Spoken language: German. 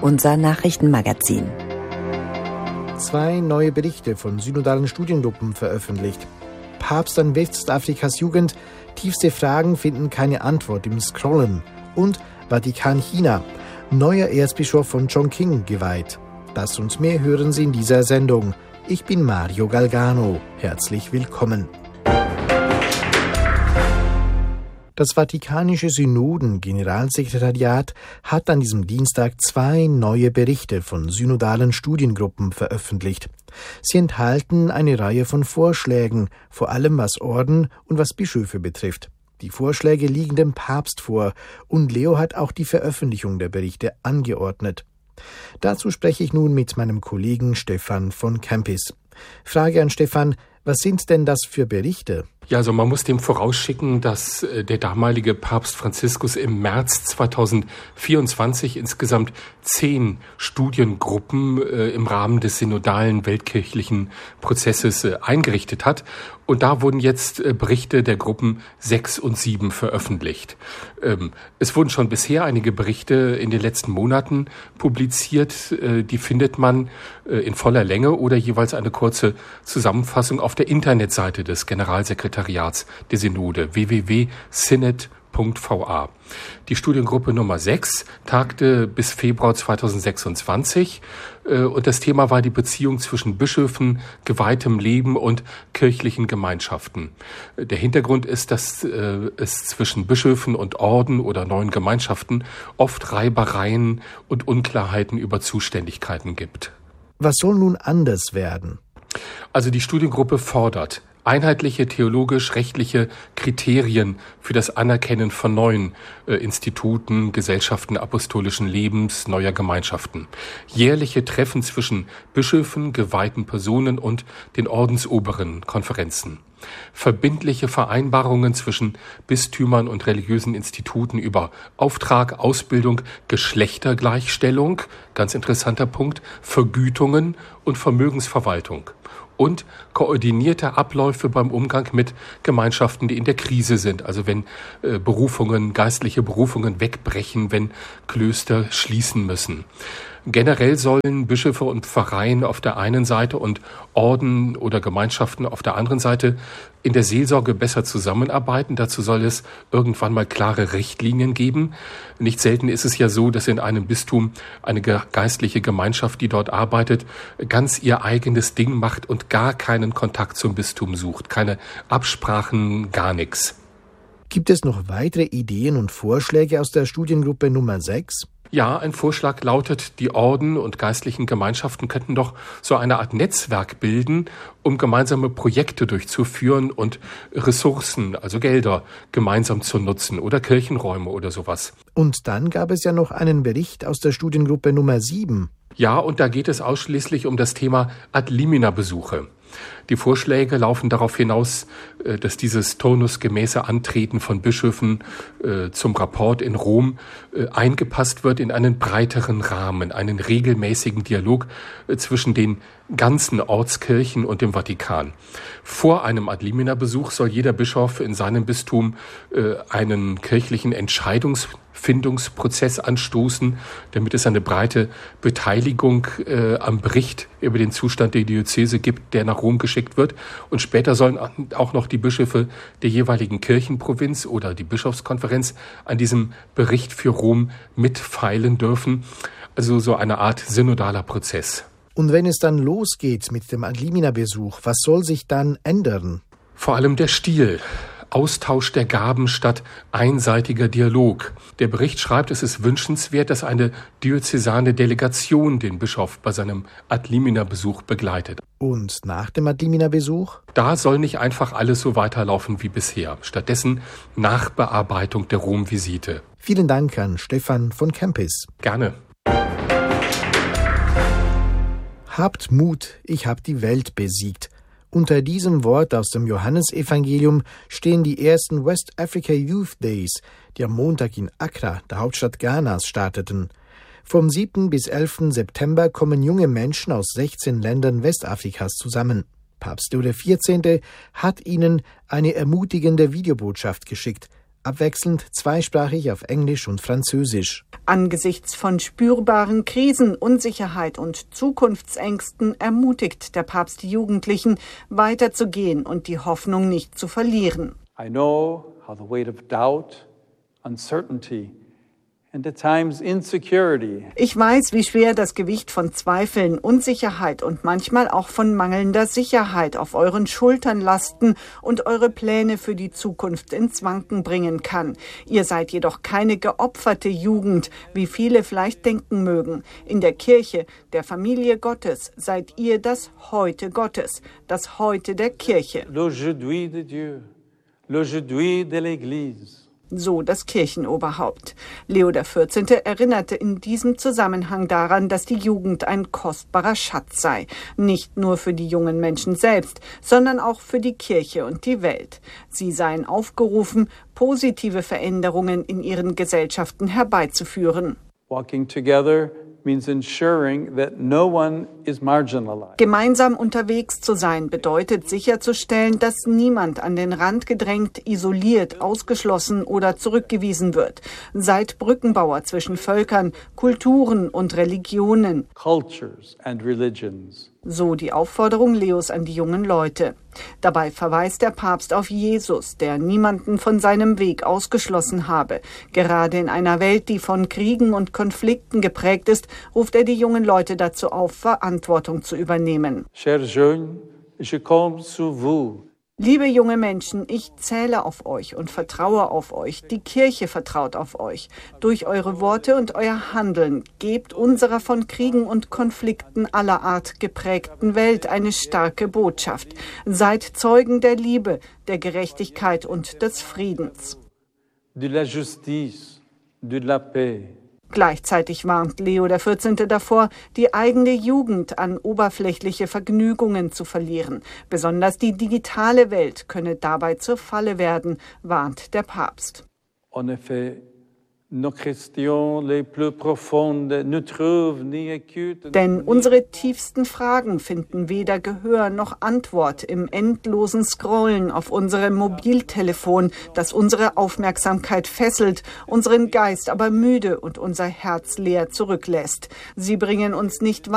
unser Nachrichtenmagazin. 2 neue Berichte von synodalen Studiengruppen veröffentlicht. Papst an Westafrikas Jugend, tiefste Fragen finden keine Antwort im Scrollen. Und Vatikan China, neuer Erzbischof von Chongqing geweiht. Das und mehr hören Sie in dieser Sendung. Ich bin Mario Galgano. Herzlich willkommen. Das Vatikanische Synoden-Generalsekretariat hat an diesem Dienstag 2 neue Berichte von synodalen Studiengruppen veröffentlicht. Sie enthalten eine Reihe von Vorschlägen, vor allem was Orden und was Bischöfe betrifft. Die Vorschläge liegen dem Papst vor und Leo hat auch die Veröffentlichung der Berichte angeordnet. Dazu spreche ich nun mit meinem Kollegen Stefan von Kempis. Frage an Stefan: Was sind denn das für Berichte? Ja, also man muss dem vorausschicken, dass der damalige Papst Franziskus im März 2024 insgesamt 10 Studiengruppen im Rahmen des synodalen weltkirchlichen Prozesses eingerichtet hat. Und da wurden jetzt Berichte der Gruppen 6 und 7 veröffentlicht. Es wurden schon bisher einige Berichte in den letzten Monaten publiziert. Die findet man in voller Länge oder jeweils eine kurze Zusammenfassung auf der Internetseite des Generalsekretariats der Synode www.synod.va. Die Studiengruppe Nummer 6 tagte bis Februar 2026 und das Thema war die Beziehung zwischen Bischöfen, geweihtem Leben und kirchlichen Gemeinschaften. Der Hintergrund ist, dass es zwischen Bischöfen und Orden oder neuen Gemeinschaften oft Reibereien und Unklarheiten über Zuständigkeiten gibt. Was soll nun anders werden? Also die Studiengruppe fordert einheitliche theologisch-rechtliche Kriterien für das Anerkennen von neuen Instituten, Gesellschaften apostolischen Lebens, neuer Gemeinschaften. Jährliche Treffen zwischen Bischöfen, geweihten Personen und den ordensoberen Konferenzen. Verbindliche Vereinbarungen zwischen Bistümern und religiösen Instituten über Auftrag, Ausbildung, Geschlechtergleichstellung, ganz interessanter Punkt, Vergütungen und Vermögensverwaltung. Und koordinierte Abläufe beim Umgang mit Gemeinschaften, die in der Krise sind. Also wenn geistliche Berufungen wegbrechen, wenn Klöster schließen müssen. Generell sollen Bischöfe und Pfarreien auf der einen Seite und Orden oder Gemeinschaften auf der anderen Seite in der Seelsorge besser zusammenarbeiten. Dazu soll es irgendwann mal klare Richtlinien geben. Nicht selten ist es ja so, dass in einem Bistum eine geistliche Gemeinschaft, die dort arbeitet, ganz ihr eigenes Ding macht und gar keinen Kontakt zum Bistum sucht. Keine Absprachen, gar nichts. Gibt es noch weitere Ideen und Vorschläge aus der Studiengruppe Nummer 6? Ja, ein Vorschlag lautet, die Orden und geistlichen Gemeinschaften könnten doch so eine Art Netzwerk bilden, um gemeinsame Projekte durchzuführen und Ressourcen, also Gelder, gemeinsam zu nutzen oder Kirchenräume oder sowas. Und dann gab es ja noch einen Bericht aus der Studiengruppe Nummer 7. Ja, und da geht es ausschließlich um das Thema Ad-limina-Besuche. Die Vorschläge laufen darauf hinaus, dass dieses turnusgemäße Antreten von Bischöfen zum Rapport in Rom eingepasst wird in einen breiteren Rahmen, einen regelmäßigen Dialog zwischen den ganzen Ortskirchen und dem Vatikan. Vor einem Ad-limina-Besuch soll jeder Bischof in seinem Bistum einen kirchlichen Entscheidungsfindungsprozess anstoßen, damit es eine breite Beteiligung am Bericht über den Zustand der Diözese gibt, der nach Rom geschickt wird. Und später sollen auch noch die Bischöfe der jeweiligen Kirchenprovinz oder die Bischofskonferenz an diesem Bericht für Rom mitfeilen dürfen. Also so eine Art synodaler Prozess. Und wenn es dann losgeht mit dem Ad-limina-Besuch, was soll sich dann ändern? Vor allem der Stil. Austausch der Gaben statt einseitiger Dialog. Der Bericht schreibt, es ist wünschenswert, dass eine diözesane Delegation den Bischof bei seinem Ad-limina-Besuch begleitet. Und nach dem Ad-limina-Besuch? Da soll nicht einfach alles so weiterlaufen wie bisher. Stattdessen Nachbearbeitung der Rom-Visite. Vielen Dank an Stefan von Kempis. Gerne. Habt Mut, ich hab die Welt besiegt. Unter diesem Wort aus dem Johannesevangelium stehen die ersten West Africa Youth Days, die am Montag in Accra, der Hauptstadt Ghanas, starteten. Vom 7. bis 11. September kommen junge Menschen aus 16 Ländern Westafrikas zusammen. Papst Leo XIV. Hat ihnen eine ermutigende Videobotschaft geschickt. abwechselnd zweisprachig auf Englisch und Französisch. Angesichts von spürbaren Krisen, Unsicherheit und Zukunftsängsten ermutigt der Papst die Jugendlichen, weiterzugehen und die Hoffnung nicht zu verlieren. I know how the weight of doubt, uncertainty and at times insecurity. Ich weiß, wie schwer das Gewicht von Zweifeln, Unsicherheit und manchmal auch von mangelnder Sicherheit auf euren Schultern lasten und eure Pläne für die Zukunft ins Wanken bringen kann. Ihr seid jedoch keine geopferte Jugend, wie viele vielleicht denken mögen. In der Kirche, der Familie Gottes, seid ihr das Heute Gottes, das Heute der Kirche. L'aujourd'hui de Dieu, l'aujourd'hui de l'Église. So das Kirchenoberhaupt. Leo XIV. Erinnerte in diesem Zusammenhang daran, dass die Jugend ein kostbarer Schatz sei. Nicht nur für die jungen Menschen selbst, sondern auch für die Kirche und die Welt. Sie seien aufgerufen, positive Veränderungen in ihren Gesellschaften herbeizuführen. Walking together means ensuring that no one is marginalized. Gemeinsam unterwegs zu sein bedeutet sicherzustellen, dass niemand an den Rand gedrängt, isoliert, ausgeschlossen oder zurückgewiesen wird. Seid Brückenbauer zwischen Völkern, Kulturen und Religionen. Cultures and religions. So die Aufforderung Leos an die jungen Leute. Dabei verweist der Papst auf Jesus, der niemanden von seinem Weg ausgeschlossen habe. Gerade in einer Welt, die von Kriegen und Konflikten geprägt ist, ruft er die jungen Leute dazu auf, Verantwortung zu übernehmen. Chers jeunes, je compte sur vous. Liebe junge Menschen, ich zähle auf euch und vertraue auf euch. Die Kirche vertraut auf euch. Durch eure Worte und euer Handeln gebt unserer von Kriegen und Konflikten aller Art geprägten Welt eine starke Botschaft. Seid Zeugen der Liebe, der Gerechtigkeit und des Friedens. De la justice, de la paix. Gleichzeitig warnt Leo XIV. Davor, die eigene Jugend an oberflächliche Vergnügungen zu verlieren. Besonders die digitale Welt könne dabei zur Falle werden, warnt der Papst. En effet, nos questions les plus profondes ne trouvent ni écoute. Denn unsere tiefsten Fragen finden weder Gehör noch Antwort im endlosen Scrollen auf unserem Mobiltelefon, das unsere Aufmerksamkeit fesselt, unseren Geist aber müde und unser Herz leer zurücklässt. Sie bringen uns nicht